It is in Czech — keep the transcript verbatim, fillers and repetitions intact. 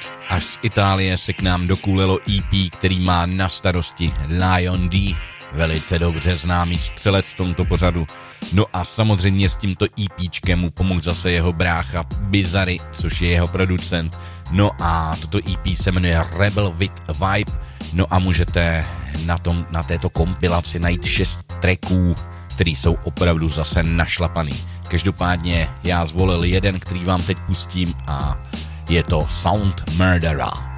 Až z Itálie se k nám dokulelo E P, který má na starosti Lion D, velice dobře známý střelec v tomto pořadu. No a samozřejmě s tímto EPčkem mu pomohl zase jeho brácha Bizarry, což je jeho producent. No a toto E P se jmenuje Rebel with Vibe. No a můžete na, tom, na této kompilaci najít šest tracků, který jsou opravdu zase našlapaný. Každopádně já zvolil jeden, který vám teď pustím a je to Sound Murderer.